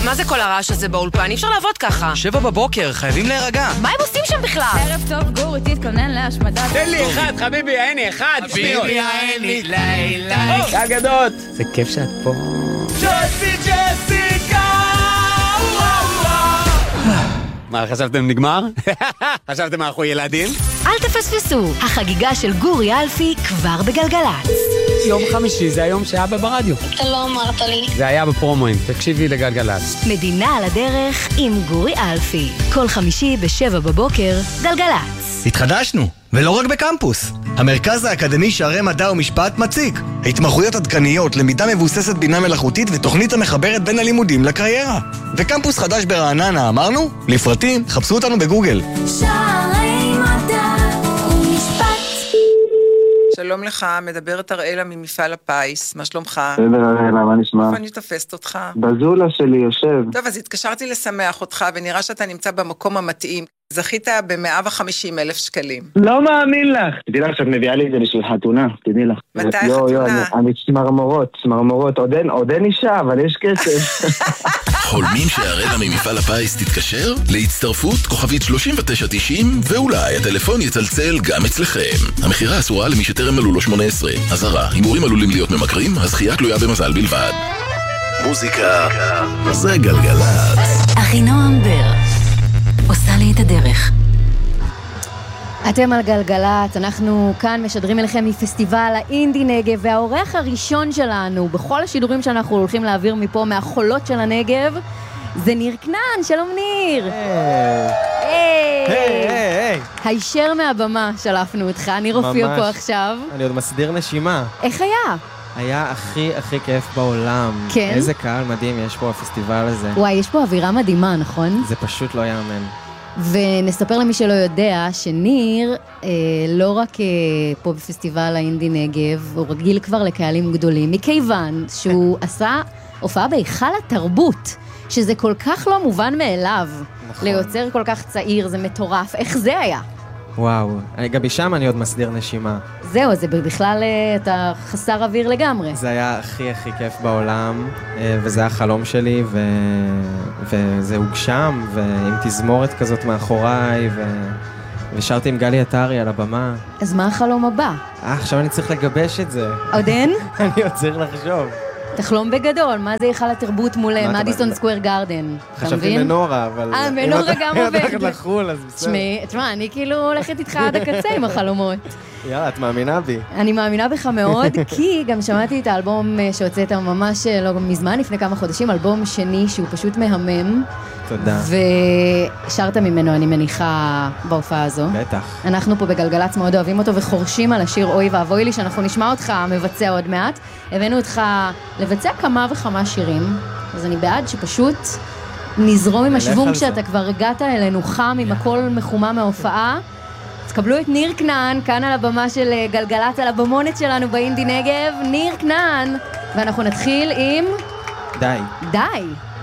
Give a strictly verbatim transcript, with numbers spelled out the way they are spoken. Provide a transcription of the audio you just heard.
מה זה כל הרעש הזה באולפן? אי אפשר לעבוד ככה. שבע בבוקר, חייבים להירגע. מה הם עושים שם בכלל? ערב טוב גור, תתכונן להשמדת. תן לי אחד, חביבי, העני, אחד. חביבי, העני, לילה. אגדות. זה כיף שאת פה. ג'סי, ג'סיקה! מה, חשבתם נגמר? חשבתם אנחנו ילדים? אל תפספסו, החגיגה של גורי אלפי כבר בגלגלצ. יום חמישי זה היום שאבא ברדיו. אתה לא אמרת לי. זה היה בפרומואים, תקשיבי לגלגלצ. מדינה על הדרך עם גורי אלפי. כל חמישי בשבע בבוקר, גלגלצ. התחדשנו, ולא רק בקמפוס. המרכז האקדמי שערי מדע ומשפט מציג התמחויות עדכניות, למידה מבוססת בינה מלאכותית ותוכנית המחברת בין הלימודים לקריירה. וקמפוס חדש ברעננה, אמרנו? לפרטים, חפשו אותנו בגוגל. שערי מדע ומשפט. שלום לך, מדברת אראלה ממפעל הפיס, מה שלומך? בסדר אראלה, מה נשמע? איפה אני תופסת אותך? בזולה שלי יושב. טוב, אז התקשרתי לשמח אותך, ונראה שאתה נמצא במקום המתאים. זכית ב-מאה וחמישים אלף שקלים. לא מאמין לך. תדעי לך שאת מביאה לי את זה בשביל חתונה, תדעי לך. מתי יו, החתונה? יו, אני, אני צמרמורות, צמרמורות. עוד אין, עוד אין אישה, אבל יש כסף. חולמים שהרבע ממפעל הפיס תתקשר? להצטרפות כוכבית שלושים ותשע תשעים, ואולי הטלפון יצלצל גם אצלכם. המחירה אסורה למי שטרם מלאו לו שמונה עשרה. אזהרה, הימורים עלולים להיות ממכרים, הזכייה תלויה במזל בלבד. מוזיקה זה גלגלצ. אחינועם בר עושה לי את הדרך. אתם על גלגלת, אנחנו כאן משדרים אליכם מפסטיבל האינדי נגב, והאורח הראשון שלנו בכל השידורים שאנחנו הולכים להעביר מפה מהחולות של הנגב זה ניר כנען. שלום ניר. היי היי היי. הישר מהבמה שלפנו אותך, ניר הופיע פה עכשיו. אני עוד מסדיר נשימה. איך היה? היה הכי הכי כיף בעולם. כן? איזה קהל מדהים יש פה בפסטיבל הזה. וואי, יש פה אווירה מדהימה, נכון? זה פשוט לא יאמן. ונספר למי שלא יודע שניר אה, לא רק אה, פה בפסטיבל האינדי נגב, הוא רגיל כבר לקהלים גדולים, מכיוון שהוא עשה הופעה בהיכל התרבות, שזה כל כך לא מובן מאליו. נכון. ליוצר כל כך צעיר, זה מטורף. איך זה היה? וואו, גם משם אני עוד מסדיר נשימה. זהו, זה בכלל, אתה חסר אוויר לגמרי. זה היה הכי הכי כיף בעולם, וזה היה חלום שלי, ו... וזה הוגשם, ועם תזמורת כזאת מאחוריי, ו... ושרתי עם גלי עטרי על הבמה. אז מה החלום הבא? אה, עכשיו אני צריך לגבש את זה. עוד אין? אני עוד צריך לחשוב. תחלום בגדול, מה זה היכל התרבות מול מדיסון סקוואר גארדן? חשבתי מנורה, אבל... אה, מנורה גם עובד. אם את הולכת לחול, אז בסדר. תשמע, אני כאילו הולכת איתך עד הקצה עם החלומות. יאללה, את מאמינה בי. אני מאמינה בך מאוד, כי גם שמעתי את האלבום שהוצאת ממש לא מזמן, לפני כמה חודשים, אלבום שני שהוא פשוט מהמם. תודה. ושרת ממנו, אני מניחה, בהופעה הזו. בטח. אנחנו פה בגלגלץ מאוד אוהבים אותו וחורשים על השיר אוי ואבוי לי, שאנחנו נשמע אותך מבצע עוד מעט. הבאנו אותך לבצע כמה וכמה שירים, אז אני בעד שפשוט נזרום עם השוונג שאתה כבר הגעת אלינו חם עם הכל מחומם מההופעה. אז קבלו את ניר כנען, כאן על הבמה של גלגלץ, על הבמונת שלנו באינדי נגב, ניר כנען, ואנחנו נתחיל עם... די. די.